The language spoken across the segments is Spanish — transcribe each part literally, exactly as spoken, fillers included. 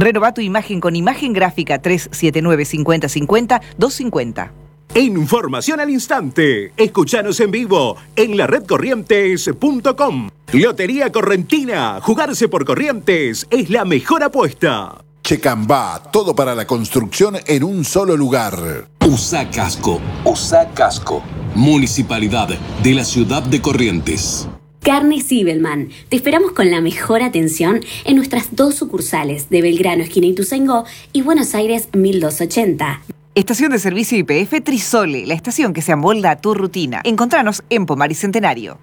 Renová tu imagen con imagen gráfica tres siete nueve cinco cero cinco cero dos cinco cero. Información al instante. Escuchanos en vivo en la red corrientes punto com. Lotería Correntina. Jugarse por Corrientes es la mejor apuesta. Checambá, todo para la construcción en un solo lugar. Usa Casco, usa Casco. Municipalidad de la ciudad de Corrientes. Carnes Zibelman. Te esperamos con la mejor atención en nuestras dos sucursales de Belgrano, esquina Ituzaingó, y Buenos Aires mil doscientos ochenta. Estación de servicio Y P F Trisole, la estación que se amolda a tu rutina. Encontranos en Pomar y Centenario.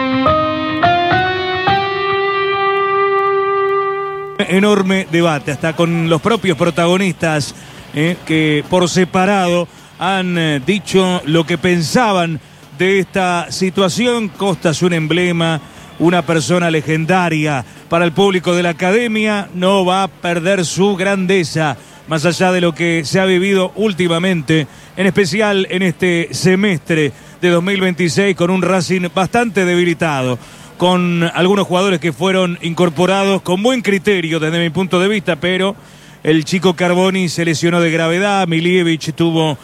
Enorme debate, hasta con los propios protagonistas eh, que por separado han eh, dicho lo que pensaban de esta situación. Costa es un emblema, una persona legendaria para el público de la academia, no va a perder su grandeza, más allá de lo que se ha vivido últimamente, en especial en este semestre de dos mil veintiséis, con un Racing bastante debilitado, con algunos jugadores que fueron incorporados con buen criterio desde mi punto de vista, pero el chico Carboni se lesionó de gravedad, Milievich tuvo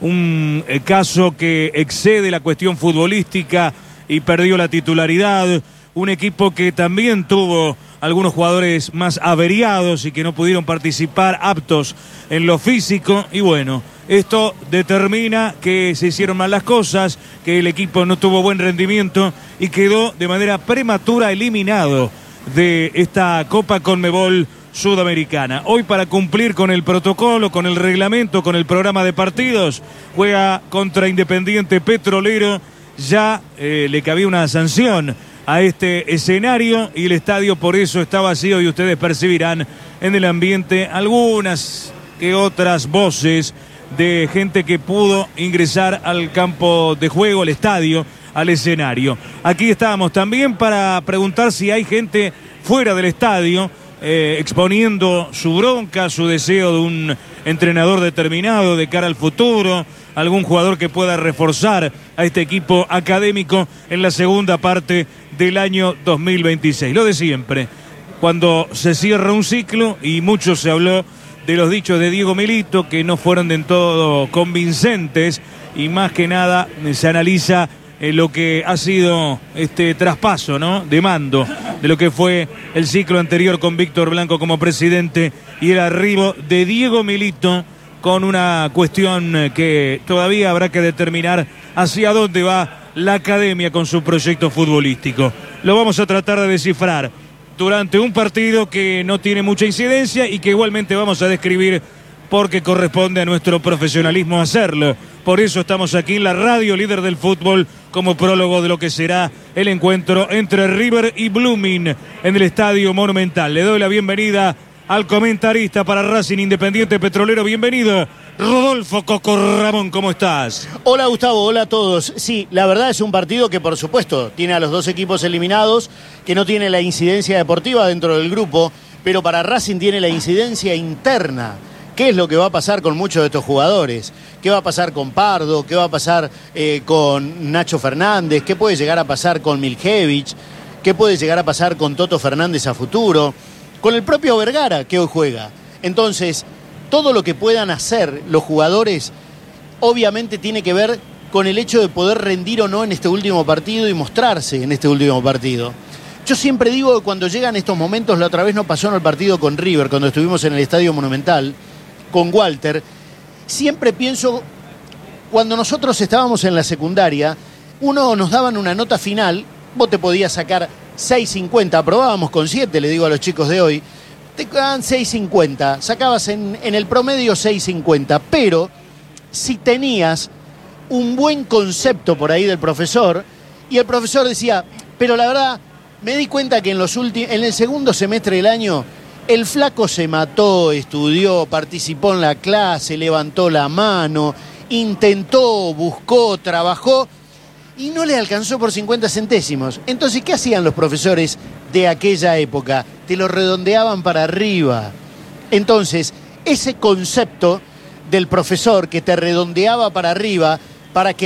un caso que excede la cuestión futbolística y perdió la titularidad, un equipo que también tuvo algunos jugadores más averiados y que no pudieron participar aptos en lo físico, y bueno, esto determina que se hicieron mal las cosas, que el equipo no tuvo buen rendimiento y quedó de manera prematura eliminado de esta Copa Conmebol Sudamericana. Hoy, para cumplir con el protocolo, con el reglamento, con el programa de partidos, juega contra Independiente Petrolero. Ya eh, le cabía una sanción a este escenario y el estadio por eso está vacío, y ustedes percibirán en el ambiente algunas que otras voces de gente que pudo ingresar al campo de juego, al estadio, al escenario. Aquí estamos también para preguntar si hay gente fuera del estadio eh, exponiendo su bronca, su deseo de un entrenador determinado de cara al futuro, algún jugador que pueda reforzar a este equipo académico en la segunda parte del año dos mil veintiséis. Lo de siempre, cuando se cierra un ciclo, y mucho se habló de los dichos de Diego Milito, que no fueron del todo convincentes, y más que nada se analiza eh, lo que ha sido este traspaso, ¿no?, de mando, de lo que fue el ciclo anterior con Víctor Blanco como presidente, y el arribo de Diego Milito, con una cuestión que todavía habrá que determinar hacia dónde va la academia con su proyecto futbolístico. Lo vamos a tratar de descifrar durante un partido que no tiene mucha incidencia y que igualmente vamos a describir porque corresponde a nuestro profesionalismo hacerlo. Por eso estamos aquí en la radio líder del fútbol, como prólogo de lo que será el encuentro entre River y Blooming en el Estadio Monumental. Le doy la bienvenida al comentarista para Racing Independiente Petrolero. Bienvenido, Rodolfo Coco Ramón, ¿cómo estás? Hola Gustavo, hola a todos. Sí, la verdad es un partido que por supuesto tiene a los dos equipos eliminados, que no tiene la incidencia deportiva dentro del grupo, pero para Racing tiene la incidencia interna. ¿Qué es lo que va a pasar con muchos de estos jugadores? ¿Qué va a pasar con Pardo? ¿Qué va a pasar eh, con Nacho Fernández? ¿Qué puede llegar a pasar con Miljevich? ¿Qué puede llegar a pasar con Toto Fernández a futuro? Con el propio Vergara, que hoy juega. Entonces, todo lo que puedan hacer los jugadores obviamente tiene que ver con el hecho de poder rendir o no en este último partido y mostrarse en este último partido. Yo siempre digo que cuando llegan estos momentos, la otra vez no pasó en el partido con River, cuando estuvimos en el Estadio Monumental, con Walter, siempre pienso, cuando nosotros estábamos en la secundaria, uno nos daban una nota final, vos te podías sacar seis cincuenta, aprobábamos con siete, le digo a los chicos de hoy, te daban seis cincuenta, sacabas en, en el promedio seis cincuenta, pero si tenías un buen concepto por ahí del profesor, y el profesor decía, pero la verdad, me di cuenta que en, los últimos, en el segundo semestre del año, el flaco se mató, estudió, participó en la clase, levantó la mano, intentó, buscó, trabajó, y no le alcanzó por cincuenta centésimos. Entonces, ¿qué hacían los profesores de aquella época? Te lo redondeaban para arriba. Entonces, ese concepto del profesor que te redondeaba para arriba, para que